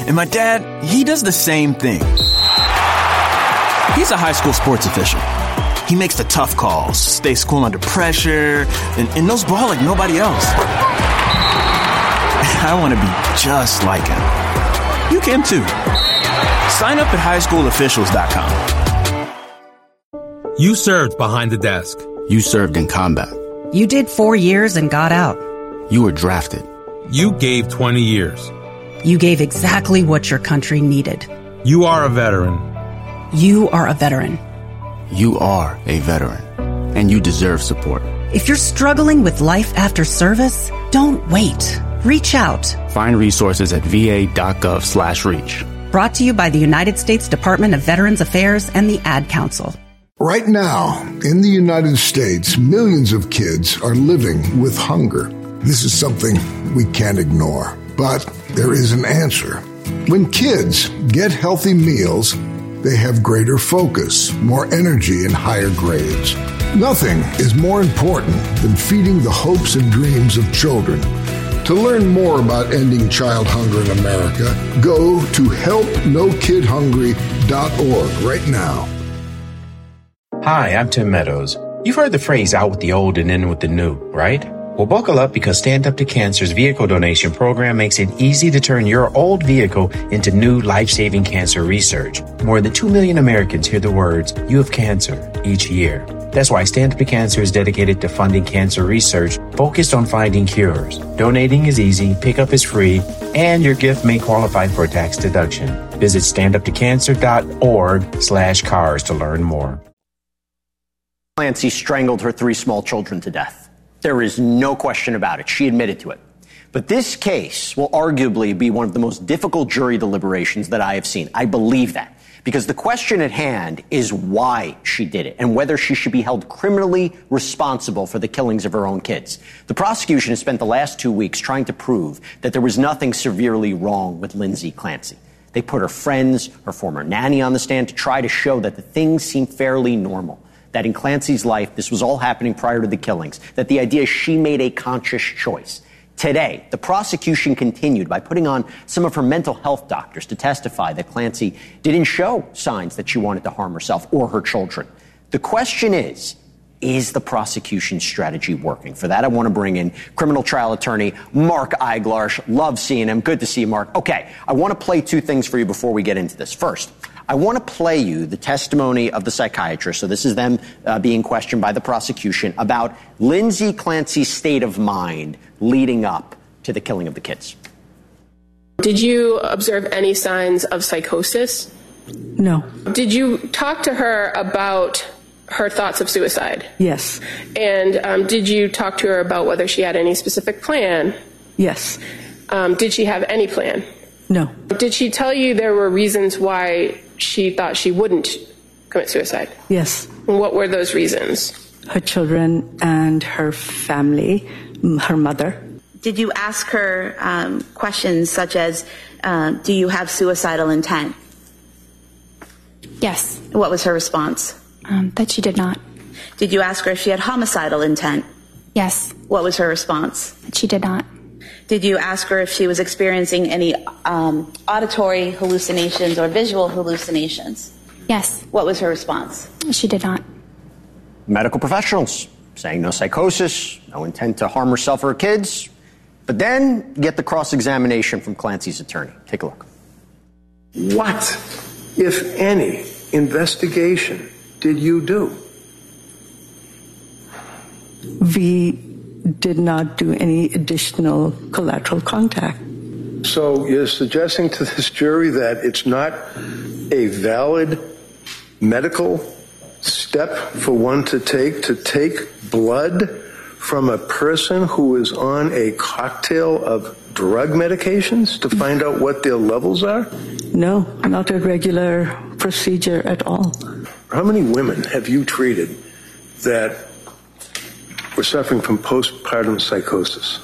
And my dad, he does the same thing. He's a high school sports official. He makes the tough calls, stays cool under pressure, and knows ball like nobody else. I want to be just like him. You can too. Sign up at highschoolofficials.com. You served behind the desk. You served in combat. You did 4 years and got out. You were drafted. You gave 20 years. You gave exactly what your country needed. You are a veteran. You are a veteran. You are a veteran, and you deserve support. If you're struggling with life after service, don't wait. Reach out. Find resources at va.gov/reach. Brought to you by the United States Department of Veterans Affairs and the Ad Council. Right now, in the United States, millions of kids are living with hunger. This is something we can't ignore, but there is an answer. When kids get healthy meals, they have greater focus, more energy, and higher grades. Nothing is more important than feeding the hopes and dreams of children. To learn more about ending child hunger in America, go to helpnokidhungry.org right now. Hi, I'm Tim Meadows. You've heard the phrase out with the old and in with the new, right? Well, buckle up because Stand Up to Cancer's vehicle donation program makes it easy to turn your old vehicle into new life-saving cancer research. More than 2 million Americans hear the words, "You have cancer," each year. That's why Stand Up to Cancer is dedicated to funding cancer research focused on finding cures. Donating is easy, pickup is free, and your gift may qualify for a tax deduction. Visit standuptocancer.org/cars to learn more. Clancy strangled her 3 small children to death. There is no question about it. She admitted to it. But this case will arguably be one of the most difficult jury deliberations that I have seen. I believe that. Because the question at hand is why she did it and whether she should be held criminally responsible for the killings of her own kids. The prosecution has spent the last 2 weeks trying to prove that there was nothing severely wrong with Lindsay Clancy. They put her friends, her former nanny on the stand to try to show that the things seem fairly normal. That in Clancy's life, this was all happening prior to the killings, that the idea is she made a conscious choice. Today, the prosecution continued by putting on some of her mental health doctors to testify that Clancy didn't show signs that she wanted to harm herself or her children. The question is the prosecution's strategy working? For that, I want to bring in criminal trial attorney Mark Eiglarsh. Love seeing him. Good to see you, Mark. Okay, I want to play 2 things for you before we get into this. First, I want to play you the testimony of the psychiatrist. So this is them being questioned by the prosecution about Lindsay Clancy's state of mind leading up to the killing of the kids. Did you observe any signs of psychosis? No. Did you talk to her about her thoughts of suicide? Yes. And did you talk to her about whether she had any specific plan? Yes. Did she have any plan? No. Did she tell you there were reasons why she thought she wouldn't commit suicide? Yes. And what were those reasons? Her children and her family, her mother. Did you ask her questions such as, do you have suicidal intent? Yes. What was her response? That she did not. Did you ask her if she had homicidal intent? Yes. What was her response? That she did not. Did you ask her if she was experiencing any auditory hallucinations or visual hallucinations? Yes. What was her response? She did not. Medical professionals saying no psychosis, no intent to harm herself or her kids. But then get the cross-examination from Clancy's attorney. Take a look. What, if any, investigation did you do? We did not do any additional collateral contact. So you're suggesting to this jury that it's not a valid medical step for one to take blood from a person who is on a cocktail of drug medications to find out what their levels are? No, not a regular procedure at all. How many women have you treated that were suffering from postpartum psychosis?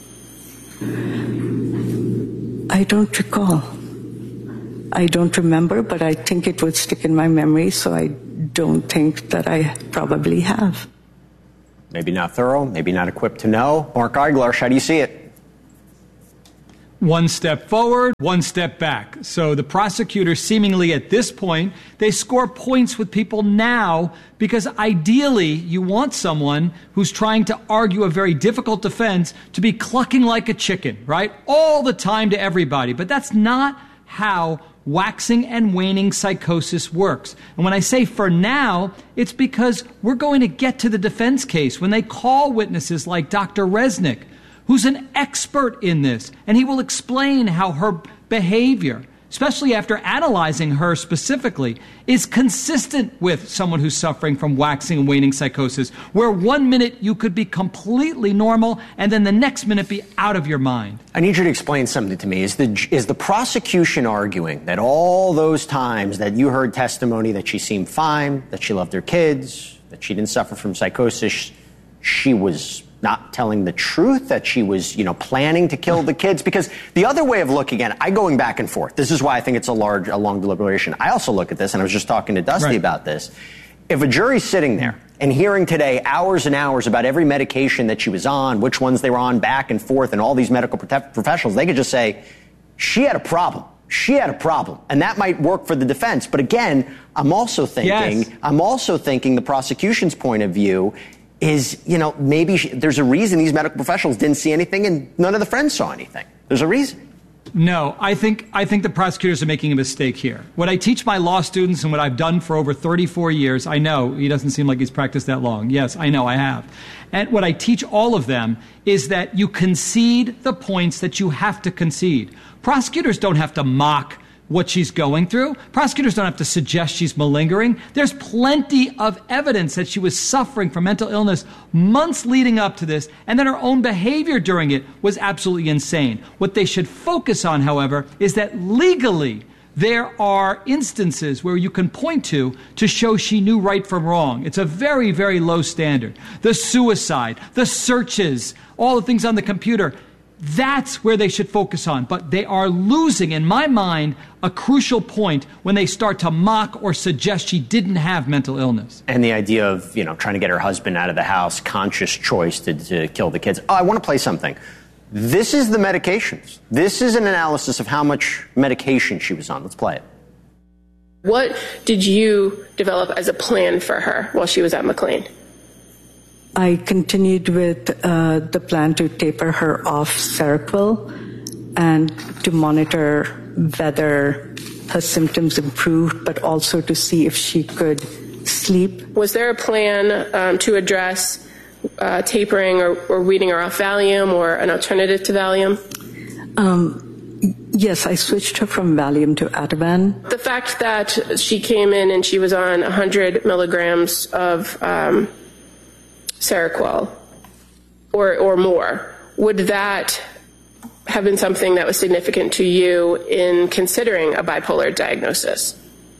I don't recall. I don't remember, but I think it would stick in my memory, so I don't think that I probably have. Maybe not thorough, maybe not equipped to know. Mark Eiglarsh, how do you see it? One step forward, one step back. So the prosecutor seemingly at this point, they score points with people now because ideally you want someone who's trying to argue a very difficult defense to be clucking like a chicken, right? All the time to everybody. But that's not how waxing and waning psychosis works. And when I say for now, it's because we're going to get to the defense case when they call witnesses like Dr. Resnick, who's an expert in this, and he will explain how her behavior, especially after analyzing her specifically, is consistent with someone who's suffering from waxing and waning psychosis, where 1 minute you could be completely normal and then the next minute be out of your mind. I need you to explain something to me. Is the prosecution arguing that all those times that you heard testimony that she seemed fine, that she loved her kids, that she didn't suffer from psychosis, she was not telling the truth, that she was, planning to kill the kids? Because the other way of looking at it, I'm going back and forth. This is why I think it's a long deliberation. I also look at this, and I was just talking to Dusty about this. If a jury's sitting there and hearing today hours and hours about every medication that she was on, which ones they were on, back and forth, and all these medical professionals, they could just say, she had a problem. She had a problem. And that might work for the defense. But again, I'm also thinking the prosecution's point of view is, maybe there's a reason these medical professionals didn't see anything and none of the friends saw anything. There's a reason. No, I think the prosecutors are making a mistake here. What I teach my law students and what I've done for over 34 years, I know he doesn't seem like he's practiced that long. Yes, I know I have. And what I teach all of them is that you concede the points that you have to concede. Prosecutors don't have to mock what she's going through. Prosecutors don't have to suggest she's malingering. There's plenty of evidence that she was suffering from mental illness months leading up to this, and that her own behavior during it was absolutely insane. What they should focus on, however, is that legally there are instances where you can point to show she knew right from wrong. It's a very, very low standard. The suicide, the searches, all the things on the computer, that's where they should focus on. But they are losing, in my mind, a crucial point when they start to mock or suggest she didn't have mental illness. And the idea of, trying to get her husband out of the house, conscious choice to kill the kids. Oh, I want to play something. This is the medications. This is an analysis of how much medication she was on. Let's play it. What did you develop as a plan for her while she was at McLean? I continued with the plan to taper her off Seroquel and to monitor whether her symptoms improved, but also to see if she could sleep. Was there a plan to address tapering or weaning her off Valium or an alternative to Valium? Yes, I switched her from Valium to Ativan. The fact that she came in and she was on 100 milligrams of Seroquel or more, would that have been something that was significant to you in considering a bipolar diagnosis?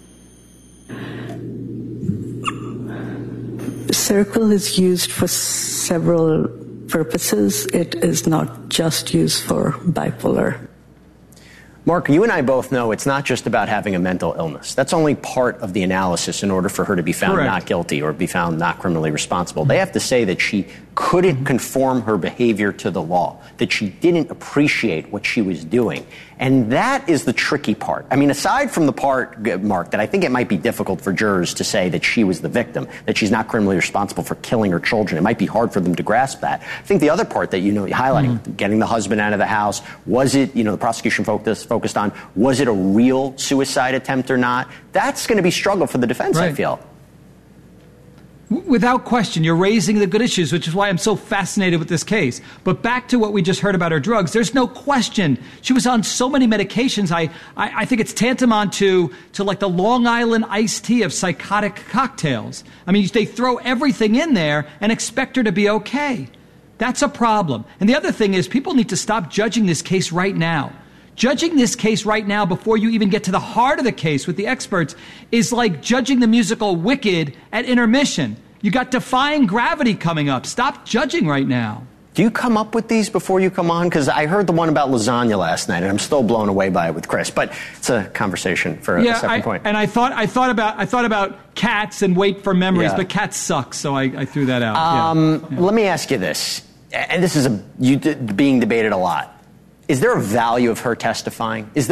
Seroquel is used for several purposes. It is not just used for bipolar. Mark, you and I both know it's not just about having a mental illness. That's only part of the analysis in order for her to be found not guilty or be found not criminally responsible. They have to say that she couldn't conform her behavior to the law, that she didn't appreciate what she was doing. And that is the tricky part. I mean, aside from the part, Mark, that I think it might be difficult for jurors to say that she was the victim, that she's not criminally responsible for killing her children. It might be hard for them to grasp that. I think the other part that you're highlighting, getting the husband out of the house, was it, the prosecution focused on, was it a real suicide attempt or not? That's going to be a struggle for the defense, I feel. Without question, you're raising the good issues, which is why I'm so fascinated with this case. But back to what we just heard about her drugs, there's no question. She was on so many medications, I think it's tantamount to like the Long Island iced tea of psychotic cocktails. I mean, they throw everything in there and expect her to be okay. That's a problem. And the other thing is, people need to stop judging this case right now. Judging this case right now before you even get to the heart of the case with the experts is like judging the musical Wicked at intermission. You got Defying Gravity coming up. Stop judging right now. Do you come up with these before you come on? Because I heard the one about lasagna last night, and I'm still blown away by it with Chris. But it's a conversation for a second point. And I thought about cats and wait for memories, but cats suck, so I threw that out. Let me ask you this, and this is being debated a lot. Is there a value of her testifying? Is